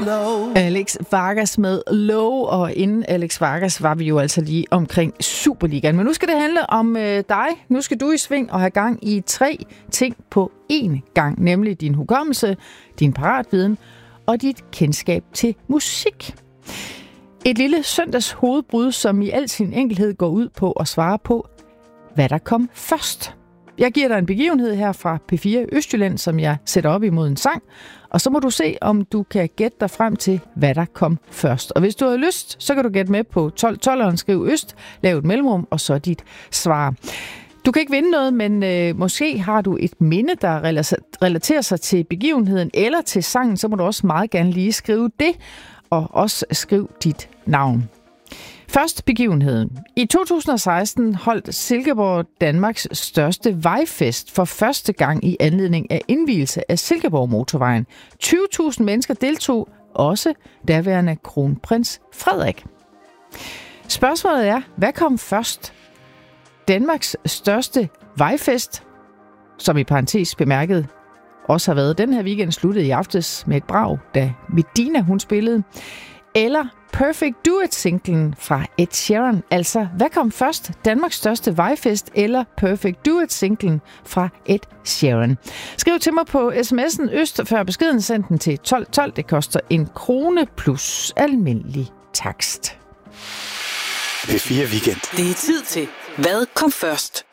low. Alex Vargas med Low, og inden Alex Vargas var vi jo altså lige omkring Superligaen. Men nu skal det handle om dig. Nu skal du i sving og have gang i 3 ting på én gang, nemlig din hukommelse, din paratviden og dit kendskab til musik. Et lille søndags hovedbrud, som i al sin enkelhed går ud på at svare på, hvad der kom først. Jeg giver dig en begivenhed her fra P4 Østjylland, som jeg sætter op imod en sang, og så må du se, om du kan gætte dig frem til, hvad der kom først. Og hvis du har lyst, så kan du gætte med på 1212'eren, skriv Øst, lav et mellemrum, og så dit svar. Du kan ikke vinde noget, men måske har du et minde, der relaterer sig til begivenheden eller til sangen, så må du også meget gerne lige skrive det, og også skriv dit navn. Først begivenheden. I 2016 holdt Silkeborg Danmarks største vejfest for første gang i anledning af indvielse af Silkeborg-motorvejen. 20.000 mennesker deltog, også daværende kronprins Frederik. Spørgsmålet er, hvad kom først? Danmarks største vejfest, som i parentes bemærket også har været den her weekend, sluttede i aftes med et brag, da Medina hun spillede, eller Perfect Do It-singlen fra Ed Sheeran. Altså, hvad kom først? Danmarks største vejfest eller Perfect Do It-singlen fra Ed Sheeran? Skriv til mig på sms'en Øst før beskeden, send den til 1212. Det koster 1 krone plus almindelig takst. P4 Weekend. Det er tid til, hvad kom først?